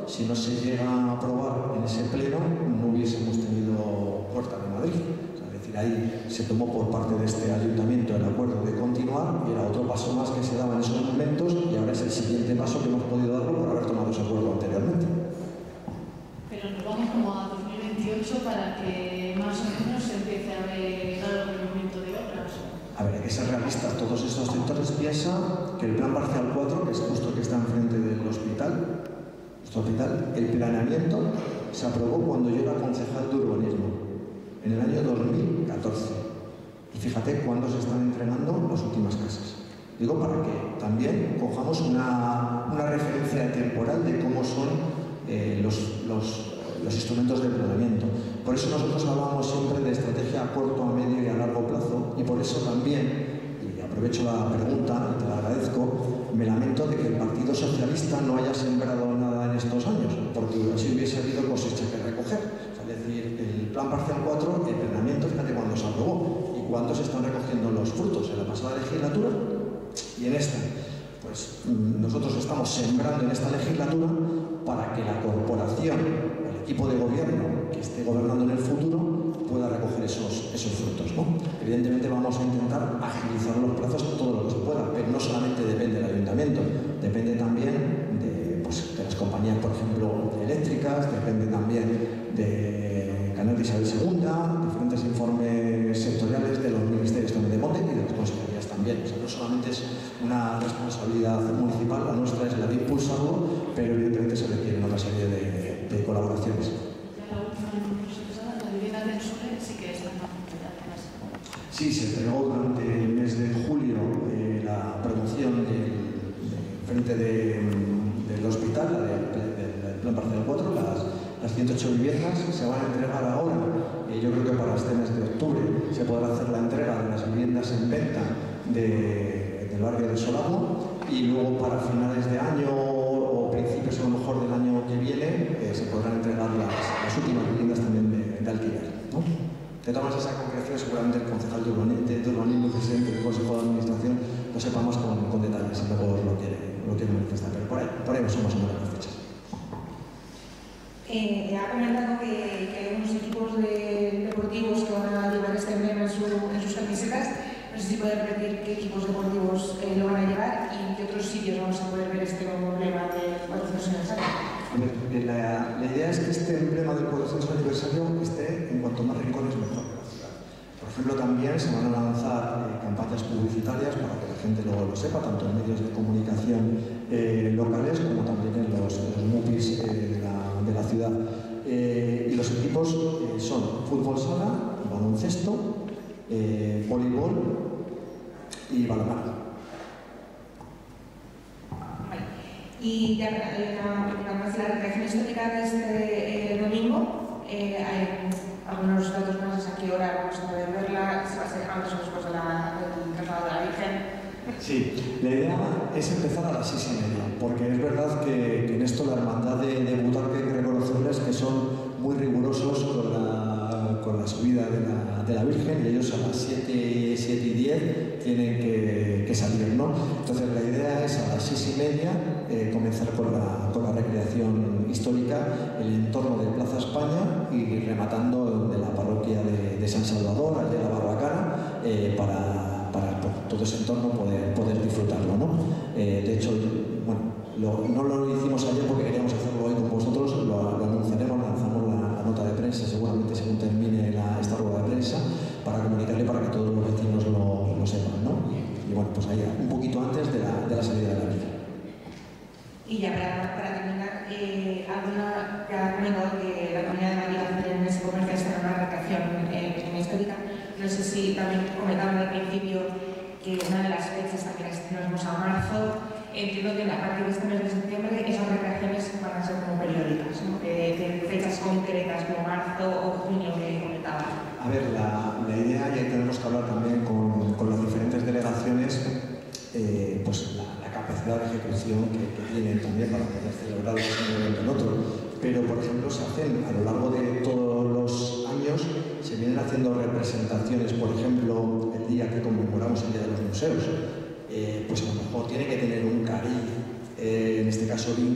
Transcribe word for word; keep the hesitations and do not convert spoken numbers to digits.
si no se llega a aprobar en ese pleno, no hubiésemos tenido Puerta de Madrid. O sea, es decir, ahí se tomó por parte de este ayuntamiento el acuerdo de continuar y era otro paso más que se daba en esos momentos y ahora es el siguiente paso que hemos podido darlo por haber tomado ese acuerdo anteriormente. Pero nos vamos como a dos mil veintiocho para que más o menos se empiece a ver algo de movimiento de obras. A ver, hay que ser realistas. Todos estos sectores piensan que el plan parcial cuatro, que es justo que está enfrente del hospital, nuestro hospital, el planeamiento se aprobó cuando yo era concejal de urbanismo, en el año dos mil catorce. Y fíjate cuándo se están entregando las últimas casas. Digo, para que también cojamos una, una referencia temporal de cómo son eh, los, los, los instrumentos de planeamiento. Por eso nosotros hablamos siempre de estrategia a corto, a medio y a largo plazo, y por eso también, y aprovecho la pregunta y te la agradezco, me lamento de que el Partido Socialista no haya sembrado nada en estos años, porque así hubiese habido cosecha que recoger. O sea, es decir, el plan parcial cuatro, el planeamiento, fíjate cuándo se aprobó y cuándo se están recogiendo los frutos, en la pasada legislatura y en esta. Pues nosotros estamos sembrando en esta legislatura para que la corporación, el equipo de gobierno que esté gobernando en el futuro pueda recoger esos, esos frutos, ¿no? Evidentemente vamos a intentar agilizar los plazos todo lo que se pueda, pero no solamente depende del ayuntamiento, depende también de, pues, de las compañías, por ejemplo, eléctricas, depende también de Canal de Isabel segunda, diferentes informes sectoriales de los ministerios también de Monte y de las consejerías también. O sea, no solamente es una responsabilidad municipal, la nuestra es la de impulsarlo, pero evidentemente se requiere otra serie de, de colaboraciones. La última pasada, la vivienda del Sole sí que está en la Sí, se entregó durante el mes de julio eh, la promoción del, de, frente de, del hospital, la del de, de plan parcial cuatro, las, las ciento ocho viviendas se van a entregar ahora. Eh, yo creo que para este mes de octubre se podrá hacer la entrega de las viviendas en venta de, del barrio de Solano y luego para finales de año o principios a lo mejor del año que viene eh, se podrán entregar las, las últimas viviendas también de, de alquiler, ¿no? De todas esa concreción seguramente el concejal de urbanismo, de urbanismo y presidente del Consejo de Administración lo sepa más con, con detalles y luego lo quiere, lo quiere manifestar, pero por ahí, por ahí son más o menos las fechas. Eh, ha comentado que, que hay unos equipos de, deportivos que van a llevar este emblema en, su, en sus camisetas. No sé si puede repetir qué equipos deportivos eh, lo van a llevar y en qué otros sitios vamos a poder ver este emblema del cuatrocientos aniversario. La, la idea es que este emblema del cuatrocientos aniversario esté en cuanto más rincones mejor de la ciudad. Por ejemplo, también se van a lanzar eh, campañas publicitarias para que la gente luego lo sepa, tanto en medios de comunicación eh, locales como también en los, en los MUPIs eh, de, la, de la ciudad. Eh, y los equipos eh, son fútbol sala, baloncesto, eh, voleibol y balonmano. Y ya una más la recreación histórica de este eh, domingo, eh, hay algunos datos más a qué hora vamos a poder verla, se va a ser antes o después de la, del trazado de la Virgen. Sí, la idea es empezar a las seis y media, porque es verdad que, que en esto la hermandad de, de Butarque hay que reconocerles que son muy rigurosos con la, con la subida de la, de la Virgen y ellos a las siete y diez tienen que, que salir, ¿no? Entonces la idea es a las seis y media eh, comenzar con la, con la recreación histórica, el entorno de Plaza España y rematando de la parroquia de, de San Salvador, al de la Barbacana, eh, para, para por todo ese entorno poder, poder disfrutarlo, ¿no? Eh, de hecho, bueno, lo, no lo hicimos ayer porque queríamos hacerlo hoy con vosotros, lo, lo anunciaremos, lanzamos la, la nota de prensa seguramente según termine la, esta rueda de prensa para comunicarle para que todos los vecinos lo, lo sepan, ¿no? Y, y bueno, pues ahí un poquito antes de la, de la salida de la vida. Y ya para, para terminar, eh, alguna, ya ha comentado que la Comunidad de Madrid va a hacer en ese comercio esta una recreación eh, histórica. No sé si también comentaban al principio que una de las fechas también es, nos vamos a marzo. Entiendo que a partir de este mes de septiembre esas recreaciones van a ser como periódicas, ¿no? Que, que fechas concretas como marzo o junio que comentaban. A ver, la, la idea, y ahí tenemos que hablar también con, con las diferentes delegaciones, eh, pues la, la capacidad de ejecución que, que tienen también para poder celebrar un evento en otro. Pero, por ejemplo, se hacen a lo largo de todos los años, se vienen haciendo representaciones, por ejemplo, el día que conmemoramos el Día de los Museos, eh, pues a lo mejor tiene que tener un cariz, eh, en este caso